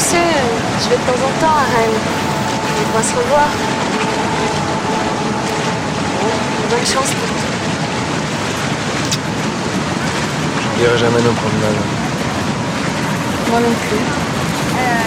sais, je vais de temps en temps à Rennes. On va se revoir. Bon, bonne chance pour tout. Je n'oublierai jamais nos promenades. Moi non plus.